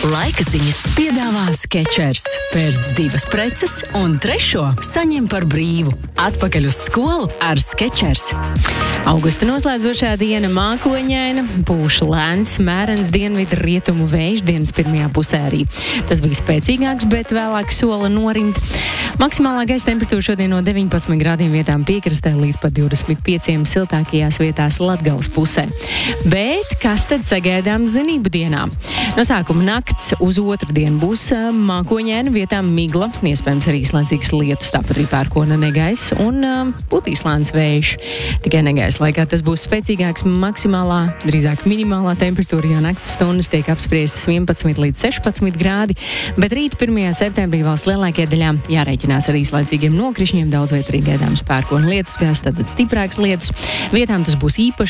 Laika ziņas piedāvā Skechers. Pērc 2 preces un 3. saņem par brīvu. Atpakaļ uz skolu ar Skechers. Augusta noslēdzošā diena mākoņaina, pūš lēns, mērens dienvidu rietumu vējš dienas pirmajā pusē arī. Tas bija spēcīgāks, bet vēlāk sola norimt. Maksimālā gaisa temperatūra šodien no 19 grādiem vietām piekrastē līdz pat 25 siltākajās vietās Latgales pusē. Bet kas tad sagaidām zinību dienā? No sākuma nakts uz otrdienu būs mākoņaina, vietām migla, iespējams arī īslaicīgs lietus, tāpat arī pērkona negaiss un putīs lēns vējš. Tikai negaisa laikā tas būs spēcīgāks, maksimālā, drīzāk minimālā temperatūra, jo naktas stundas tiek apspriestas 11 līdz 16 grādi, bet rīt 1. septembrī valsts lielākajā daļā jārēķinās ar īslaicīgiem nokrišņiem, daudz viet arī gaidāms pērkona lietus gāzes, tad stiprāks lietus. Vietām tas būs īpaši